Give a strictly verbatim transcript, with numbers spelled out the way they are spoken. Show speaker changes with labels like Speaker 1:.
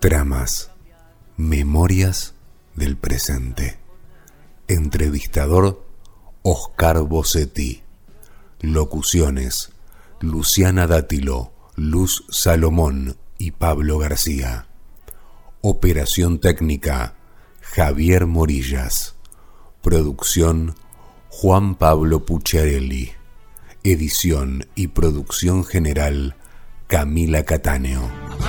Speaker 1: Tramas, memorias del presente. Entrevistador, Oscar Bossetti. Locuciones, Luciana Dátilo, Luz Salomón y Pablo García. Operación técnica, Javier Morillas. Producción, Juan Pablo Pucciarelli. Edición y producción general, Camila Cattaneo.